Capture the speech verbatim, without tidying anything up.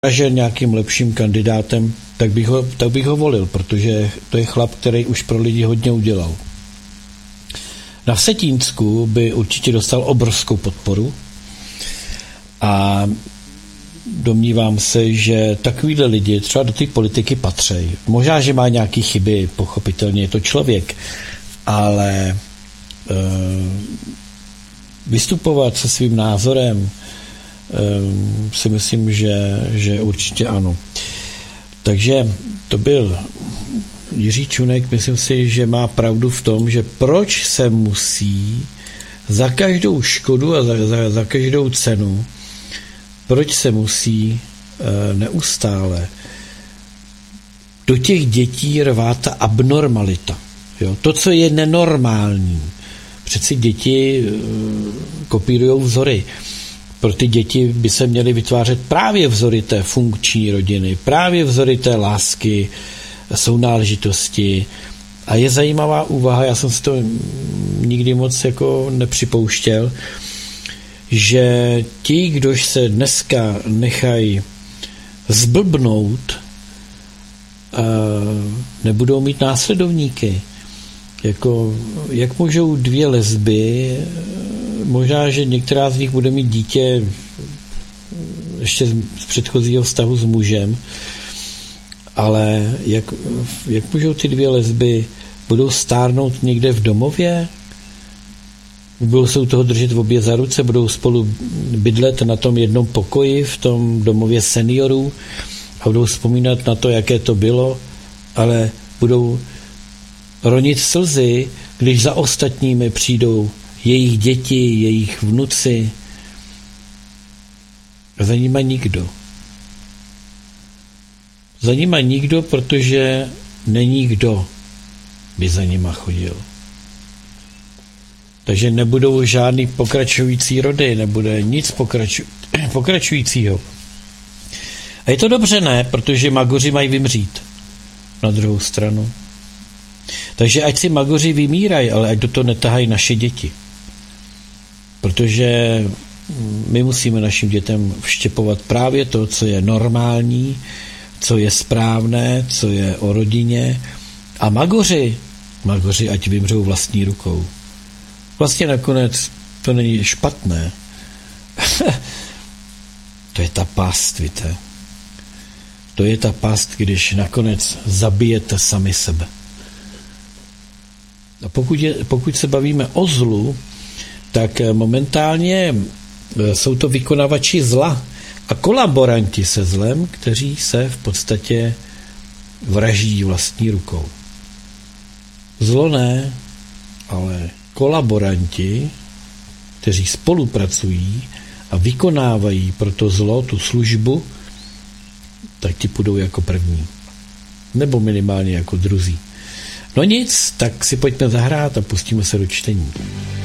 že nějakým lepším kandidátem, tak bych, ho, tak bych ho volil, protože to je chlap, který už pro lidi hodně udělal. Na Vsetínsku by určitě dostal obrovskou podporu a domnívám se, že takovýhle lidi třeba do té politiky patří. Možná, že má nějaké chyby, pochopitelně je to člověk, ale e, vystupovat se svým názorem e, si myslím, že, že určitě ano. Takže to byl Jiří Čunek, myslím si, že má pravdu v tom, že proč se musí za každou škodu a za, za, za každou cenu, proč se musí e, neustále do těch dětí rvát ta abnormalita. Jo? To, co je nenormální. Přeci děti e, kopírujou vzory. Pro ty děti by se měly vytvářet právě vzory té funkční rodiny, právě vzory té lásky, sounáležitosti. A je zajímavá úvaha, já jsem si to nikdy moc jako nepřipouštěl, že ti, kdož se dneska nechají zblbnout, nebudou mít následovníky. Jako, jak můžou dvě lesby, možná, že některá z nich bude mít dítě ještě z předchozího vztahu s mužem, ale jak, jak můžou ty dvě lesby, budou stárnout někde v domově? Budou se u toho držet v obě za ruce, budou spolu bydlet na tom jednom pokoji v tom domově seniorů a budou vzpomínat na to, jaké to bylo, ale budou ronit slzy, když za ostatními přijdou jejich děti, jejich vnuci. Za nima nikdo. Za nima nikdo, protože není kdo by za nima chodil. Takže nebudou žádný pokračující rody, nebude nic pokraču, pokračujícího. A je to dobře, ne? Protože magoři mají vymřít na druhou stranu. Takže ať si magoři vymírají, ale ať do toho netahají naše děti. Protože my musíme našim dětem vštěpovat právě to, co je normální, co je správné, co je o rodině. A magoři, magoři ať vymřou vlastní rukou. Vlastně nakonec to není špatné. To je ta past, víte. To je ta past, když nakonec zabijete sami sebe. A pokud, je, pokud se bavíme o zlu, tak momentálně jsou to vykonavači zla a kolaboranti se zlem, kteří se v podstatě vraždí vlastní rukou. Zlo ne, ale kolaboranti, kteří spolupracují a vykonávají pro to zlo, tu službu, tak ti půjdou jako první. Nebo minimálně jako druzí. No nic, tak si pojďme zahrát a pustíme se do čtení.